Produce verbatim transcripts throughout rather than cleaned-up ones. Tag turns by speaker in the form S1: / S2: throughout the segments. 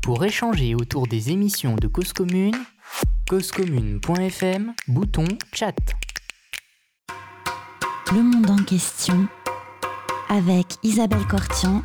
S1: Pour échanger autour des émissions de Cause Commune, cause commune point f m, bouton chat.
S2: Le monde en question, avec Isabelle Cortian.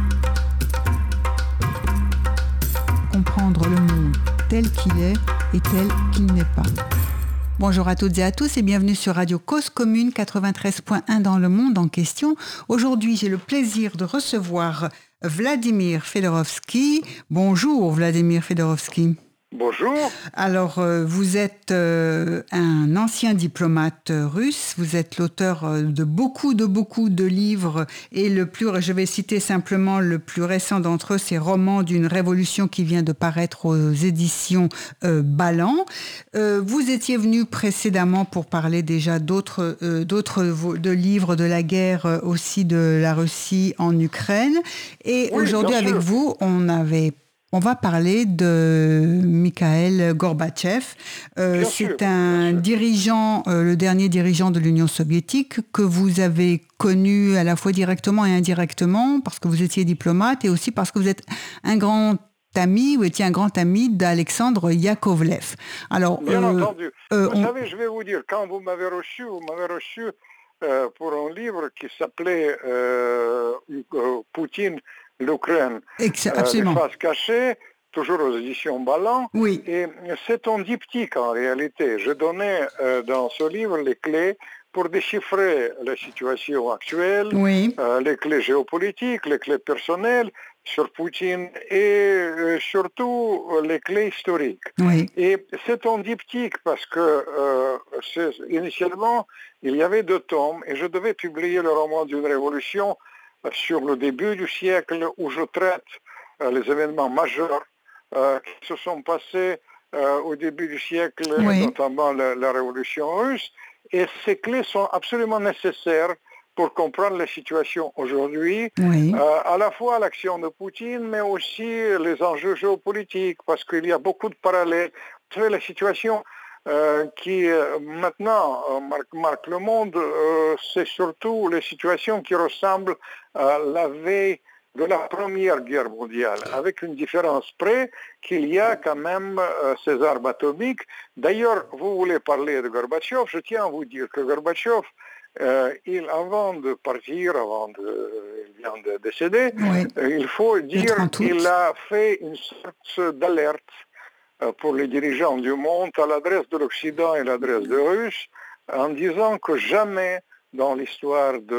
S3: Comprendre le monde tel qu'il est et tel qu'il n'est pas. Bonjour à toutes et à tous et bienvenue sur Radio Cause Commune quatre-vingt-treize point un dans le monde en question. Aujourd'hui, j'ai le plaisir de recevoir Vladimir Fedorovski. Bonjour Vladimir Fedorovski.
S4: Bonjour.
S3: Alors, euh, vous êtes euh, un ancien diplomate russe, vous êtes l'auteur euh, de beaucoup, de beaucoup de livres et le plus, je vais citer simplement le plus récent d'entre eux, c'est Roman d'une révolution qui vient de paraître aux éditions euh, Ballant. Euh, vous étiez venu précédemment pour parler déjà d'autres, euh, d'autres de livres de la guerre euh, aussi de la Russie en Ukraine. Et
S4: oui,
S3: aujourd'hui avec vous, on avait On va parler de Mikhail Gorbatchev. Euh, c'est
S4: sûr,
S3: un dirigeant, euh, le dernier dirigeant de l'Union soviétique que vous avez connu à la fois directement et indirectement parce que vous étiez diplomate et aussi parce que vous êtes un grand ami, ou étiez un grand ami d'Alexandre Yakovlev.
S4: Alors, bien euh, entendu.
S3: Euh,
S4: vous
S3: on...
S4: savez, je vais vous dire, quand vous m'avez reçu, vous m'avez reçu euh, pour un livre qui s'appelait euh, Poutine, l'Ukraine, euh, les faces cachées, toujours aux éditions Ballant.
S3: Oui.
S4: Et c'est un diptyque en réalité. Je donnais euh, dans ce livre les clés pour déchiffrer la situation actuelle,
S3: oui.
S4: euh, les clés géopolitiques, les clés personnelles sur Poutine et euh, surtout euh, les clés historiques.
S3: Oui.
S4: Et c'est un diptyque parce que euh, c'est, initialement, il y avait deux tomes et je devais publier le roman d'une révolution sur le début du siècle où je traite euh, les événements majeurs euh, qui se sont passés euh, au début du siècle,
S3: oui.
S4: notamment la, la révolution russe. Et ces clés sont absolument nécessaires pour comprendre la situation aujourd'hui,
S3: oui.
S4: euh, à la fois l'action de Poutine, mais aussi les enjeux géopolitiques, parce qu'il y a beaucoup de parallèles. Vous savez, la situation Euh, qui euh, maintenant euh, marque, marque le monde, euh, c'est surtout les situations qui ressemblent à la veille de la Première Guerre mondiale, avec une différence près qu'il y a quand même euh, ces armes atomiques. D'ailleurs, vous voulez parler de Gorbatchev, je tiens à vous dire que Gorbatchev, euh, il, avant de partir, avant de, il vient de décéder,
S3: oui.
S4: euh, il faut dire qu'il a fait une sorte d'alerte pour les dirigeants du monde à l'adresse de l'Occident et l'adresse des Russes, en disant que jamais dans l'histoire de,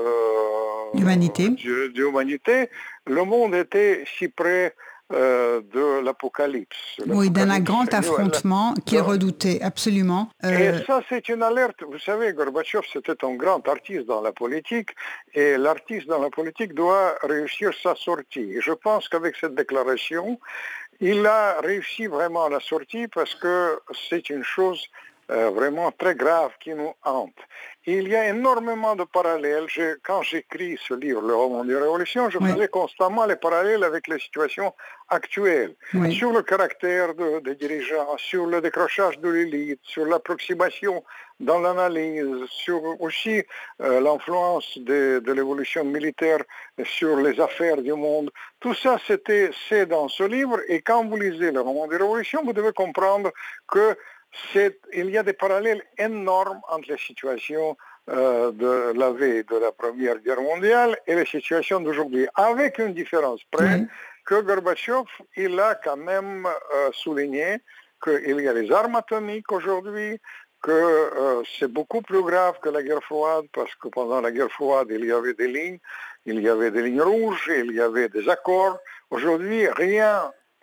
S4: euh,
S3: l'humanité.
S4: De, de l'humanité, le monde était si près euh, de l'apocalypse.
S3: Oui, d'un grand
S4: l'apocalypse.
S3: affrontement qui est redouté, absolument.
S4: Euh... Et ça, c'est une alerte. Vous savez, Gorbatchev, c'était un grand artiste dans la politique, et l'artiste dans la politique doit réussir sa sortie. Et je pense qu'avec cette déclaration, il a réussi vraiment la sortie parce que c'est une chose euh, vraiment très grave qui nous hante. Il y a énormément de parallèles. Je, quand j'écris ce livre, Le roman de la révolution, je
S3: oui.
S4: faisais constamment les parallèles avec les situations actuelles,
S3: oui.
S4: sur le caractère de, des dirigeants, sur le décrochage de l'élite, sur l'approximation dans l'analyse, sur aussi euh, l'influence de, de l'évolution militaire sur les affaires du monde. Tout ça, c'était, c'est dans ce livre. Et quand vous lisez Le roman de la révolution, vous devez comprendre que C'est, il y a des parallèles énormes entre les situations euh, de la veille de la Première Guerre mondiale et les situations d'aujourd'hui, avec une différence près
S3: oui.
S4: que Gorbatchev, il a quand même euh, souligné qu'il y a les armes atomiques aujourd'hui, que euh, c'est beaucoup plus grave que la guerre froide, parce que pendant la guerre froide, il y avait des lignes, il y avait des lignes rouges, il y avait des accords. Aujourd'hui, rien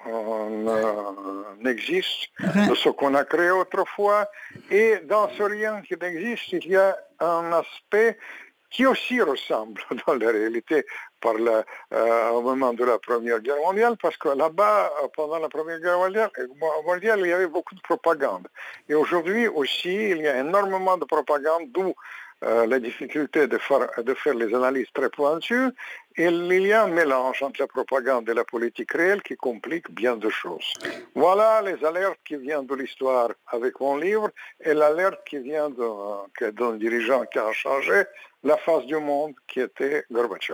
S4: n'existe de ce qu'on a créé autrefois, et dans ce rien qui existe, il y a un aspect qui aussi ressemble dans la réalité par la, euh, au moment de la Première Guerre mondiale, parce que là-bas, pendant la Première Guerre mondiale, mondiale, il y avait beaucoup de propagande. Et aujourd'hui aussi, il y a énormément de propagande, d'où euh, la difficulté de faire, de faire les analyses très pointues. Et il y a un mélange entre la propagande et la politique réelle qui complique bien de choses. Voilà les alertes qui viennent de l'histoire avec mon livre et l'alerte qui vient de, d'un dirigeant qui a changé la face du monde, qui était Gorbatchev.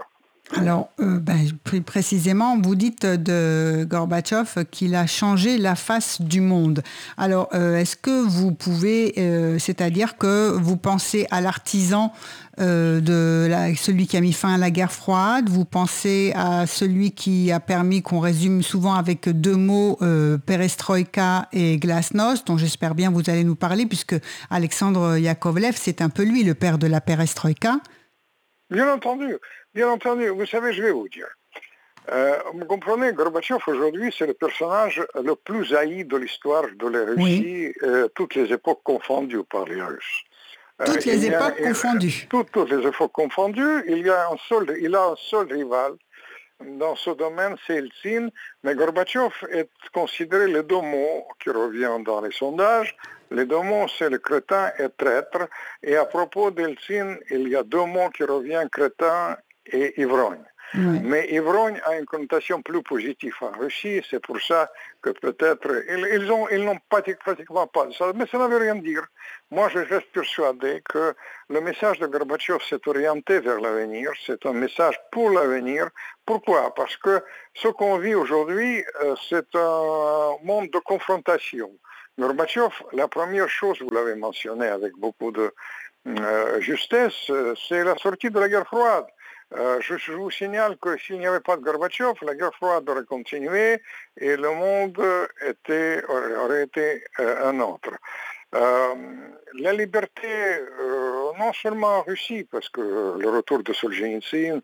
S3: Alors, euh, ben, plus précisément, vous dites de Gorbatchev qu'il a changé la face du monde. Alors, euh, est-ce que vous pouvez, euh, c'est-à-dire que vous pensez à l'artisan euh, de la, celui qui a mis fin à la guerre froide, vous pensez à celui qui a permis qu'on résume souvent avec deux mots, euh, perestroïka et glasnost, dont j'espère bien vous allez nous parler, puisque Alexandre Yakovlev, c'est un peu lui, le père de la perestroïka.
S4: Bien entendu, bien entendu. Vous savez, je vais vous dire. Euh, vous comprenez, Gorbatchev aujourd'hui, c'est le personnage le plus haï de l'histoire de la Russie, oui. euh, toutes les époques confondues par les Russes.
S3: Toutes euh, les époques a, confondues.
S4: Toutes, toutes les époques confondues. Il y a un seul, il a un seul rival dans ce domaine, c'est Eltsine. Mais Gorbatchev est considéré les deux mots qui reviennent dans les sondages. Les deux mots, c'est le crétin et traître. Et à propos d'Eltsine, il y a deux mots qui reviennent, crétin et ivrogne. Oui. Mais ivrogne a une connotation plus positive en Russie, c'est pour ça que peut-être, ils, ils, ont, ils n'ont pratiquement pas de ça, mais ça ne veut rien dire. Moi, je reste persuadé que le message de Gorbatchev s'est orienté vers l'avenir, c'est un message pour l'avenir. Pourquoi ? Parce que ce qu'on vit aujourd'hui, c'est un monde de confrontation. Gorbatchev, la première chose, vous l'avez mentionné avec beaucoup de euh, justesse, c'est la sortie de la guerre froide. Euh, je, je vous signale que s'il n'y avait pas de Gorbatchev, la guerre froide aurait continué et le monde était, aurait, aurait été euh, un autre. Euh, la liberté, euh, non seulement en Russie, parce que le retour de Solzhenitsyn,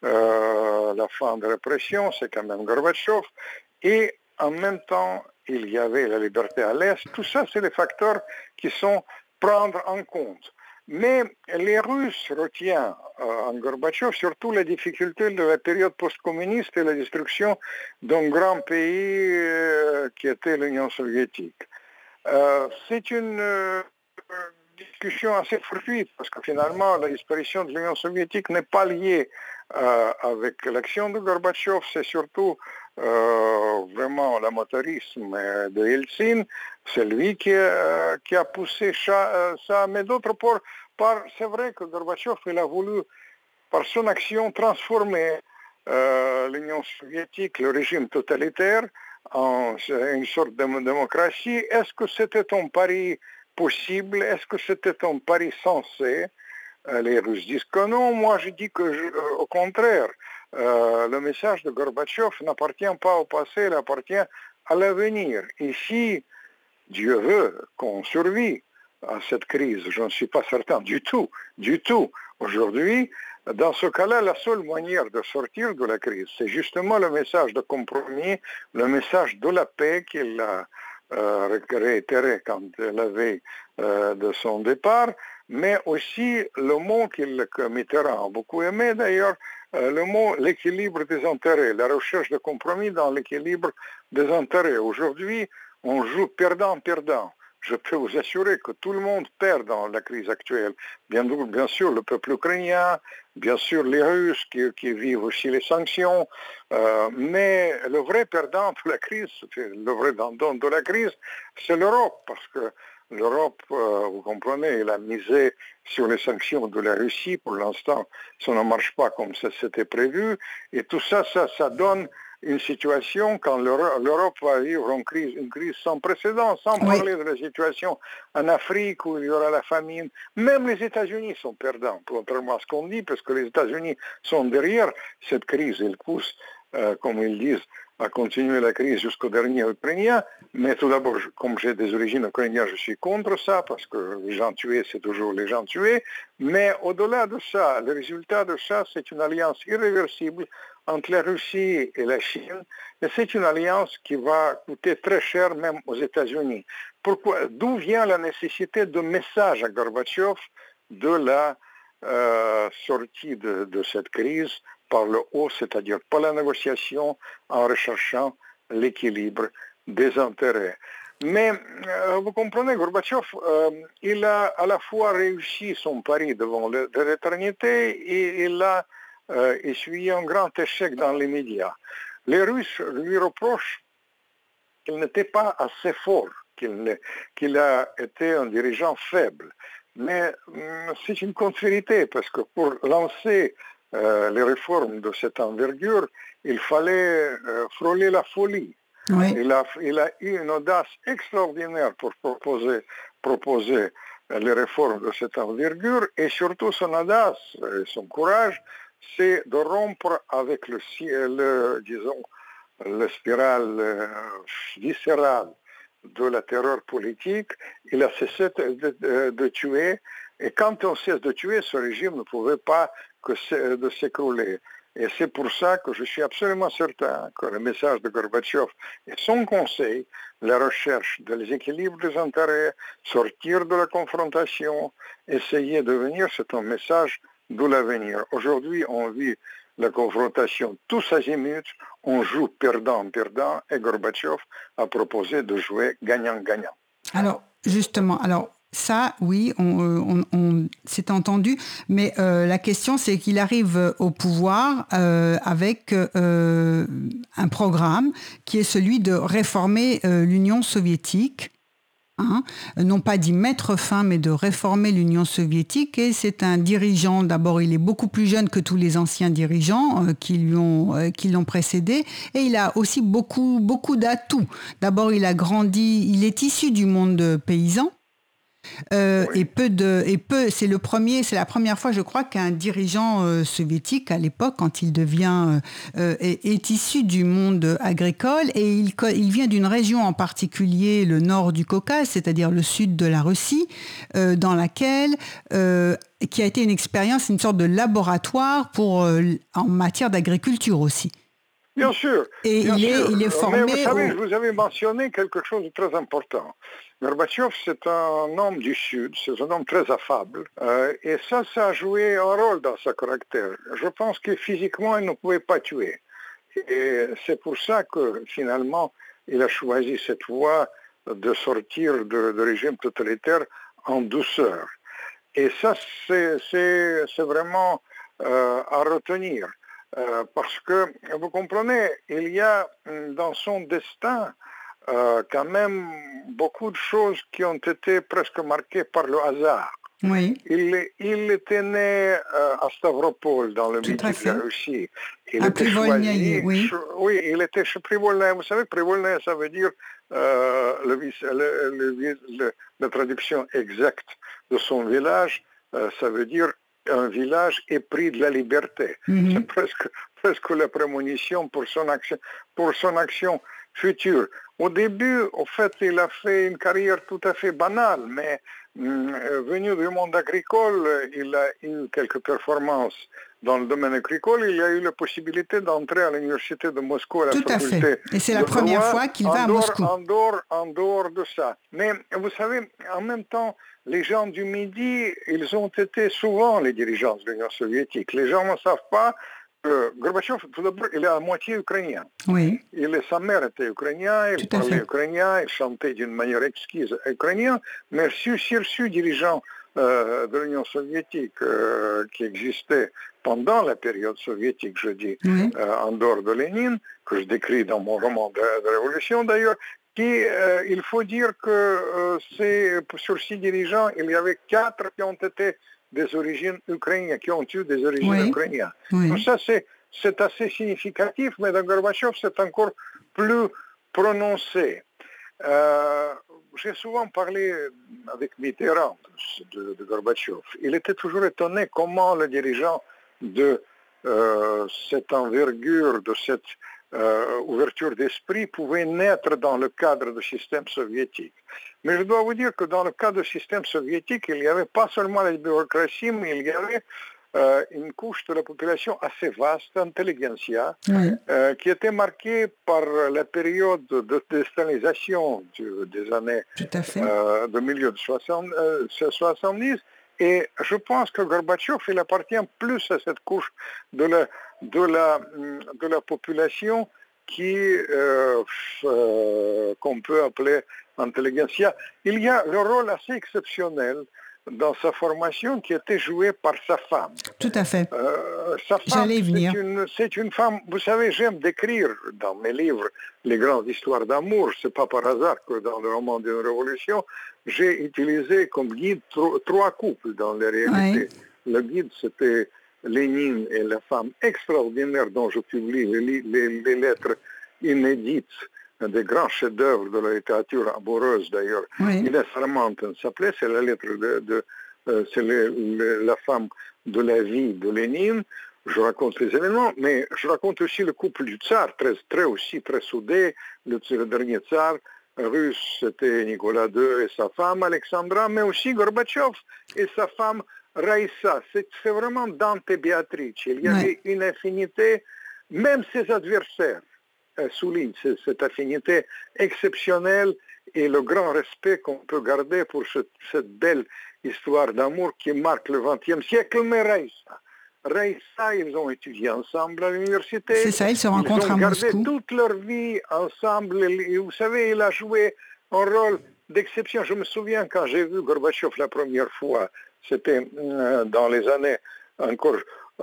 S4: euh, la fin de la répression, c'est quand même Gorbatchev, et en même temps, il y avait la liberté à l'Est. Tout ça, c'est les facteurs qui sont prendre en compte. Mais les Russes retiennent euh, en Gorbatchev surtout la difficulté de la période post-communiste et la destruction d'un grand pays euh, qui était l'Union soviétique. Euh, c'est une euh, discussion assez fortuite parce que finalement la disparition de l'Union soviétique n'est pas liée euh, avec l'action de Gorbatchev, c'est surtout euh, vraiment l'amateurisme de Eltsine, c'est lui qui, euh, qui a poussé ça, ça. Mais d'autre part, par, c'est vrai que Gorbatchev il a voulu par son action transformer euh, l'Union soviétique, le régime totalitaire, en une sorte de démocratie. Est-ce que c'était un pari possible? Est-ce que c'était un pari sensé? euh, Les Russes disent que non. Moi, je dis que, je, euh, au contraire, euh, le message de Gorbatchev n'appartient pas au passé, il appartient à l'avenir. Et si Dieu veut qu'on survive à cette crise, je ne suis pas certain du tout, du tout. Aujourd'hui, dans ce cas-là, la seule manière de sortir de la crise, c'est justement le message de compromis, le message de la paix qu'il a euh, réitéré quand la veille euh, de son départ, mais aussi le mot qu'il, que Mitterrand a beaucoup aimé d'ailleurs, euh, le mot l'équilibre des intérêts, la recherche de compromis dans l'équilibre des intérêts. Aujourd'hui, on joue perdant-perdant. Je peux vous assurer que tout le monde perd dans la crise actuelle. Bien, bien sûr, le peuple ukrainien, bien sûr les Russes qui, qui vivent aussi les sanctions, euh, mais le vrai perdant de la crise, le vrai dindon de la crise, c'est l'Europe, parce que l'Europe, euh, vous comprenez, elle a misé sur les sanctions de la Russie. Pour l'instant, ça ne marche pas comme ça c'était prévu, et tout ça, ça, ça donne une situation quand l'Europe va vivre une crise, une crise sans précédent, sans oui. parler de la situation en Afrique où il y aura la famine. Même les États-Unis sont perdants, contrairement à ce qu'on dit, parce que les États-Unis sont derrière cette crise. Ils poussent, euh, comme ils disent, à continuer la crise jusqu'au dernier Ukrainien. Mais tout d'abord, comme j'ai des origines ukrainiennes, je suis contre ça, parce que les gens tués, c'est toujours les gens tués. Mais au-delà de ça, le résultat de ça, c'est une alliance irréversible entre la Russie et la Chine, et c'est une alliance qui va coûter très cher même aux États-Unis. Pourquoi? D'où vient la nécessité de message à Gorbatchev de la euh, sortie de, de cette crise par le haut, c'est-à-dire par la négociation en recherchant l'équilibre des intérêts. Mais euh, vous comprenez, Gorbatchev, euh, il a à la fois réussi son pari devant l'éternité et il a Euh, essuyé un grand échec dans les médias. Les Russes lui reprochent qu'il n'était pas assez fort, qu'il, qu'il a été un dirigeant faible. Mais hum, c'est une contre-vérité, parce que pour lancer euh, les réformes de cette envergure, il fallait euh, frôler la folie.
S3: Oui.
S4: Il a, il a eu une audace extraordinaire pour proposer, proposer les réformes de cette envergure, et surtout son audace et son courage, c'est de rompre avec le, le disons, le spirale euh, viscérale de la terreur politique. Il a cessé de, de, de tuer, et quand on cesse de tuer, ce régime ne pouvait pas que de s'écrouler. Et c'est pour ça que je suis absolument certain que le message de Gorbatchev et son conseil, la recherche des équilibres des intérêts, sortir de la confrontation, essayer de venir, c'est un message de l'avenir. Aujourd'hui, on vit la confrontation tous azimuts, on joue perdant-perdant, et Gorbatchev a proposé de jouer gagnant-gagnant.
S3: Alors, justement, alors ça, oui, on, on, on s'est entendu, mais euh, la question, c'est qu'il arrive au pouvoir euh, avec euh, un programme qui est celui de réformer euh, l'Union soviétique. Hein, non pas d'y mettre fin, mais de réformer l'Union soviétique. Et c'est un dirigeant, d'abord il est beaucoup plus jeune que tous les anciens dirigeants euh, qui, lui ont, euh, qui l'ont précédé, et il a aussi beaucoup, beaucoup d'atouts. D'abord il a grandi, il est issu du monde paysan. Euh, oui. Et peu de, et peu, c'est le premier, c'est la première fois, je crois, qu'un dirigeant euh, soviétique à l'époque, quand il devient, euh, est, est issu du monde agricole, et il, il vient d'une région en particulier, le nord du Caucase, c'est-à-dire le sud de la Russie, euh, dans laquelle, euh, qui a été une expérience, une sorte de laboratoire pour, euh, en matière d'agriculture aussi.
S4: Bien sûr.
S3: Et
S4: bien
S3: il,
S4: sûr.
S3: Est, il est formé.
S4: Mais vous savez,
S3: au...
S4: vous avez mentionné quelque chose de très important. Gorbatchev, c'est un homme du Sud, c'est un homme très affable, euh, et ça, ça a joué un rôle dans son caractère. Je pense que physiquement, il ne pouvait pas tuer. Et c'est pour ça que, finalement, il a choisi cette voie de sortir de, de régime totalitaire en douceur. Et ça, c'est, c'est, c'est vraiment euh, à retenir. Euh, parce que, vous comprenez, il y a dans son destin euh, quand même beaucoup de choses qui ont été presque marquées par le hasard.
S3: Oui.
S4: Il, il était né euh, à Stavropol, dans le midi de la Russie. Il
S3: à
S4: était choisi,
S3: oui.
S4: Oui, il était chez Privolnaya. Vous savez, Privolnaya, ça veut dire euh, le, le, le, le, la traduction exacte de son village, euh, ça veut dire un village épris de la liberté. Mm-hmm. C'est presque, presque la prémonition pour son action, pour son action future. Au début, au fait, il a fait une carrière tout à fait banale, mais euh, venu du monde agricole, il a eu quelques performances dans le domaine agricole. Il a eu la possibilité d'entrer à l'université de Moscou à la
S3: tout
S4: faculté.
S3: Tout à fait. Et c'est la première
S4: droit,
S3: fois qu'il va à
S4: dehors,
S3: Moscou.
S4: En dehors, en dehors de ça. Mais vous savez, en même temps, les gens du Midi, ils ont été souvent les dirigeants de l'Union soviétique. Les gens ne savent pas que Gorbatchev, tout d'abord, il est à moitié ukrainien.
S3: Oui.
S4: Il est, sa mère était ukrainienne, il
S3: tout
S4: parlait ukrainien, il chantait d'une manière exquise ukrainien, mais sur ce dirigeant euh, de l'Union soviétique euh, qui existait pendant la période soviétique, je dis, oui. euh, en dehors de Lénine, que je décris dans mon roman de, de Révolution d'ailleurs, qui, euh, il faut dire que euh, c'est, sur six dirigeants, il y avait quatre qui ont été des origines ukrainiennes, qui ont eu des origines
S3: oui.
S4: ukrainiennes.
S3: Oui.
S4: Donc ça, c'est, c'est assez significatif, mais dans Gorbatchev, c'est encore plus prononcé. Euh, j'ai souvent parlé avec Mitterrand de, de Gorbatchev. Il était toujours étonné comment le dirigeant de euh, cette envergure, de cette Euh, ouverture d'esprit pouvait naître dans le cadre du système soviétique. Mais je dois vous dire que dans le cadre du système soviétique, il n'y avait pas seulement la bureaucratie, mais il y avait euh, une couche de la population assez vaste, intelligentsia, oui. euh, qui était marquée par la période de déstalinisation des années euh, de milieu de soixante-dix. Et je pense que Gorbatchev, il appartient plus à cette couche de la, de la, de la population qui, euh, euh, qu'on peut appeler intelligentsia. Il y a le rôle assez exceptionnel dans sa formation qui était joué par sa femme.
S3: Tout à fait.
S4: Euh, sa femme,
S3: J'allais venir.
S4: C'est une, c'est une femme, vous savez, j'aime décrire dans mes livres les grandes histoires d'amour. C'est pas par hasard que dans le roman d'une révolution, j'ai utilisé comme guide tro- trois couples dans la réalité. Oui. Le guide, c'était Lénine et la femme extraordinaire dont je publie les, les, les lettres inédites, des grands chefs-d'œuvre de la littérature amoureuse d'ailleurs.
S3: Oui.
S4: Inès Armanten s'appelait, c'est la lettre de, de euh, c'est le, le, la femme de la vie de Lénine. Je raconte les événements, mais je raconte aussi le couple du tsar, très, très aussi très soudé. Le, le dernier tsar russe, c'était Nicolas deux et sa femme Alexandra, mais aussi Gorbatchev et sa femme Raïssa. C'est, c'est vraiment Dante et Béatrice. Il y avait oui. une affinité, même ses adversaires euh, soulignent cette affinité exceptionnelle et le grand respect qu'on peut garder pour ce, cette belle histoire d'amour qui marque le vingtième siècle. Mais Raïssa, Raïssa, ils ont étudié ensemble à l'université.
S3: C'est ça, ils se rencontrent à Moscou.
S4: Ils ont gardé toute leur vie ensemble. Et vous savez, il a joué un rôle d'exception. Je me souviens quand j'ai vu Gorbatchev la première fois, c'était euh, dans les années encore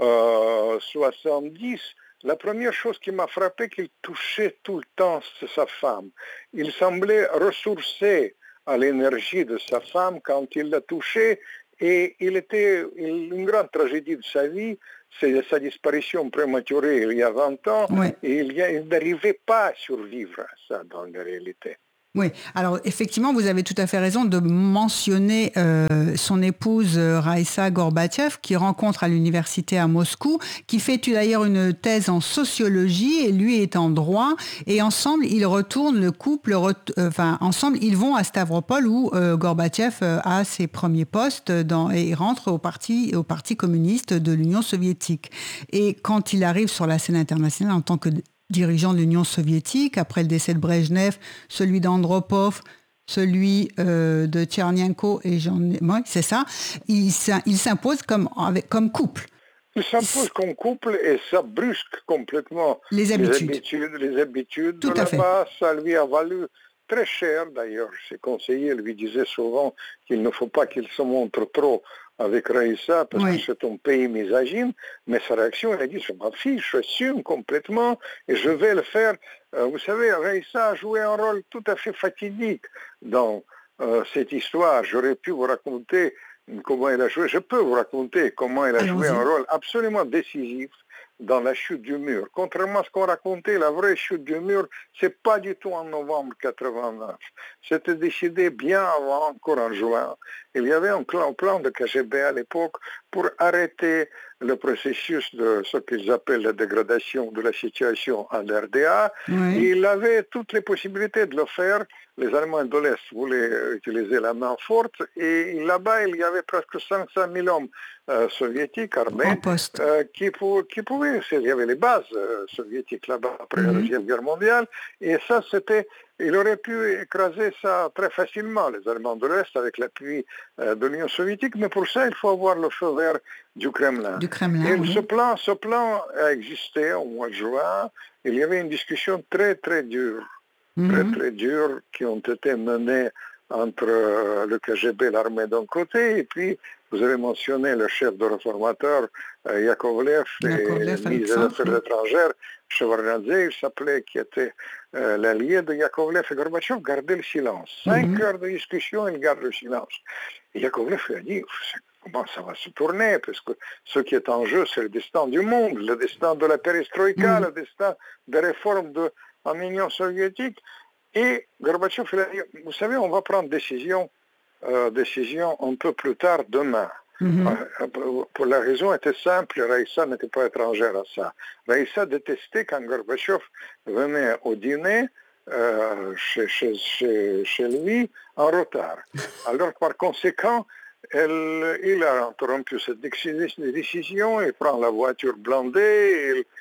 S4: euh, soixante-dix, la première chose qui m'a frappé, qu'il touchait tout le temps sa femme. Il semblait ressourcé à l'énergie de sa femme quand il la touchait. Et il était une grande tragédie de sa vie, c'est sa disparition prématurée il y a vingt ans, ouais. et il, a, il n'arrivait pas à survivre à ça dans la réalité.
S3: Oui, alors effectivement, vous avez tout à fait raison de mentionner euh, son épouse Raïssa Gorbatchev, qui rencontre à l'université à Moscou, qui fait d'ailleurs une thèse en sociologie et lui est en droit. Et ensemble, ils retournent, le couple, ret, euh, enfin ensemble, ils vont à Stavropol où euh, Gorbatchev euh, a ses premiers postes dans, et rentre au parti, au parti communiste de l'Union soviétique. Et quand il arrive sur la scène internationale en tant que dirigeant de l'Union soviétique, après le décès de Brejnev, celui d'Andropov, celui euh, de Tchernenko, et j'en ai... Oui, c'est ça. Il, il s'impose comme, avec, comme couple.
S4: Il s'impose comme couple et ça brusque complètement
S3: les habitudes.
S4: Les habitudes, les habitudes
S3: Tout
S4: de
S3: à fait.
S4: Là-bas, ça lui a valu très cher d'ailleurs. Ses conseillers lui disaient souvent qu'il ne faut pas qu'il se montre trop avec Raïssa, parce oui. que c'est un pays misogyne, mais sa réaction, elle a dit, je m'en fiche, je assume complètement, et je vais le faire. Euh, vous savez, Raïssa a joué un rôle tout à fait fatidique dans euh, cette histoire. J'aurais pu vous raconter comment elle a joué, je peux vous raconter comment elle a
S3: Allons-y.
S4: joué un rôle absolument décisif dans la chute du mur. Contrairement à ce qu'on racontait, la vraie chute du mur, c'est pas du tout en novembre quatre-vingt-neuf. C'était décidé bien avant, encore en juin. Il y avait un plan, un plan de K G B à l'époque pour arrêter le processus de ce qu'ils appellent la dégradation de la situation en R D A.
S3: Oui.
S4: Il avait toutes les possibilités de le faire. Les Allemands de l'Est voulaient utiliser la main forte et là-bas, il y avait presque cinq cent mille hommes euh, soviétiques armés euh, qui, pou- qui pouvaient, il y avait les bases euh, soviétiques là-bas après mm-hmm. la Deuxième Guerre mondiale, et ça c'était, il aurait pu écraser ça très facilement, les Allemands de l'Est, avec l'appui euh, de l'Union soviétique, mais pour ça il faut avoir le feu vert du Kremlin.
S3: Du Kremlin
S4: et
S3: oui.
S4: ce, plan, ce plan a existé au mois de juin, il y avait une discussion très très dure, mm-hmm. très très dures qui ont été menées entre euh, le K G B et l'armée d'un côté, et puis vous avez mentionné le chef de réformateur euh, Yakovlev,
S3: Yakovlev
S4: et le ministre des Affaires étrangères, Shevardnadze, il s'appelait, qui était euh, l'allié de Yakovlev, et Gorbatchev gardait le silence. Cinq mm-hmm. heures de discussion, il garde le silence. Et Yakovlev a dit, comment ça va se tourner, parce que ce qui est en jeu, c'est le destin du monde, le destin de la perestroïka, mm-hmm. le destin des réformes de, en Union soviétique. Et Gorbatchev, il a dit, vous savez, on va prendre décision, euh, décision un peu plus tard, demain. Mm-hmm. Euh, pour la raison était simple, Raïssa n'était pas étrangère à ça. Raïssa détestait quand Gorbatchev venait au dîner euh, chez, chez, chez, chez lui en retard. Alors, par conséquent, elle, il a interrompu cette décision, il prend la voiture blindée, il,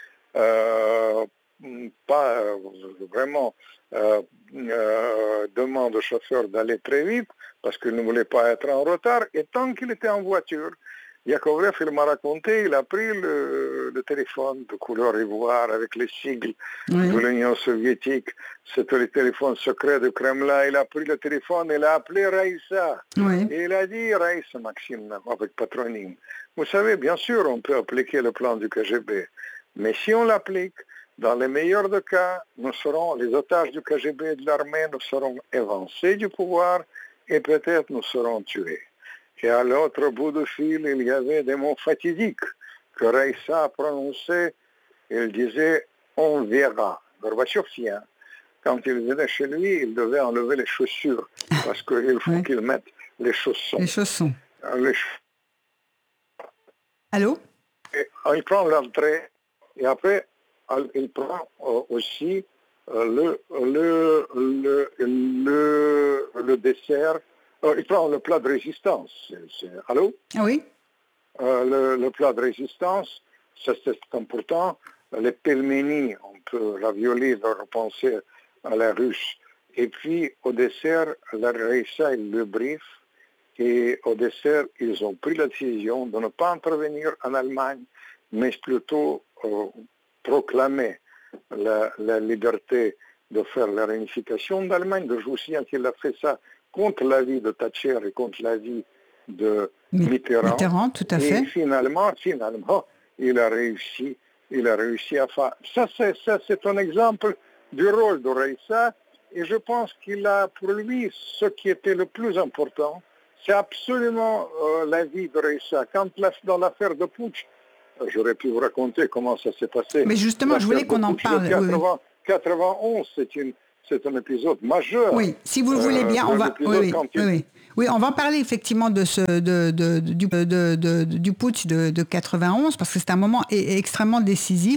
S4: euh, pas euh, vraiment euh, euh, demande au chauffeur d'aller très vite parce qu'il ne voulait pas être en retard, et tant qu'il était en voiture, Yakovlev, il m'a raconté, il a pris le, le téléphone de couleur ivoire avec les sigles oui. de l'Union soviétique, c'était le téléphone secret du Kremlin, il a pris le téléphone, il a appelé Raïssa, oui. et il a dit, Raïssa Maxime, avec patronyme, vous savez, bien sûr, on peut appliquer le plan du K G B, mais si on l'applique, dans les meilleurs des cas, nous serons, les otages du K G B et de l'armée, nous serons évincés du pouvoir et peut-être nous serons tués. Et à l'autre bout du fil, il y avait des mots fatidiques que Reissa a prononcé, il disait « on verra ». Gorbatchev, hein. Quand il venait chez lui, il devait enlever les chaussures parce qu'il faut ouais. qu'il mette les chaussons.
S3: Les chaussons.
S4: Les ch...
S3: Allô?
S4: Et, il prend l'entrée et après, il prend euh, aussi euh, le, le, le, le, le dessert. Euh, il prend le plat de résistance. C'est, c'est... Allô?
S3: Oui.
S4: Euh, le, le plat de résistance, ça, c'est important. Les pelmeni, on peut raviolis, le repenser à la russe. Et puis, au dessert, la Reissa, il le brief. Et au dessert, ils ont pris la décision de ne pas intervenir en Allemagne, mais plutôt euh, proclamer la, la liberté de faire la réunification d'Allemagne. De aussi, il a fait ça contre l'avis de Thatcher et contre l'avis de Mitterrand.
S3: Mitterrand, tout à fait.
S4: Et finalement, finalement, il a réussi, il a réussi à faire. Ça, c'est, ça, c'est un exemple du rôle de Reissa. Et je pense qu'il a pour lui ce qui était le plus important. C'est absolument euh, la vie de Reissa. Quand dans l'affaire de Putsch, j'aurais pu vous raconter comment ça s'est passé.
S3: Mais justement, je voulais qu'on en parle.
S4: quatre-vingts, quatre-vingt-onze, c'est, une, c'est un épisode majeur.
S3: Oui, si vous le voulez bien, euh, on va. Oui, oui, il... oui, oui, on va parler effectivement de ce, de, de, du, de, de, du putsch de, de quatre-vingt-onze parce que c'est un moment extrêmement décisif.